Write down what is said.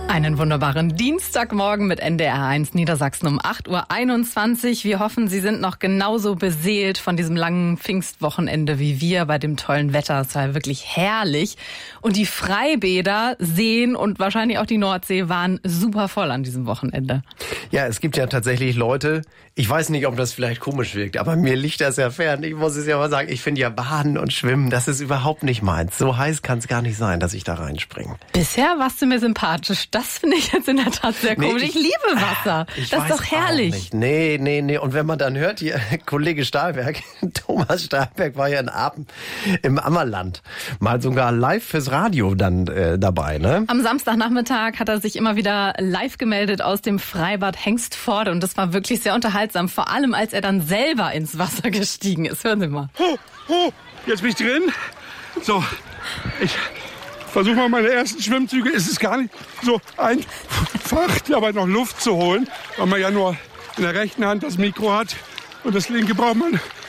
Einen wunderbaren Dienstagmorgen mit NDR1 Niedersachsen um 8.21 Uhr. Wir hoffen, Sie sind noch genauso beseelt von diesem langen Pfingstwochenende wie wir bei dem tollen Wetter. Es war wirklich herrlich. Und die Freibäder, Seen und wahrscheinlich auch die Nordsee waren super voll an diesem Wochenende. Ja, es gibt ja tatsächlich Leute, ich weiß nicht, ob das vielleicht komisch wirkt, aber mir liegt das ja fern. Ich muss es ja mal sagen, ich finde ja Baden und Schwimmen, das ist überhaupt nicht meins. So heiß kann es gar nicht sein, dass ich da reinspringe. Bisher warst du mir sympathisch. Das finde ich jetzt in der Tat sehr komisch. Ich liebe Wasser. Das ist doch herrlich. Nee. Und wenn man dann hört, hier, Kollege Stahlberg, Thomas Stahlberg war ja in Apen im Ammerland. Mal sogar live fürs Radio dann dabei, ne? Am Samstagnachmittag hat er sich immer wieder live gemeldet aus dem Freibad Hengstforde und das war wirklich sehr unterhaltsam. Vor allem, als er dann selber ins Wasser gestiegen ist. Hören Sie mal. Jetzt bin ich drin. So, ich versuche mal meine ersten Schwimmzüge. Es ist gar nicht so einfach, dabei noch Luft zu holen, weil man ja nur in der rechten Hand das Mikro hat und das linke braucht man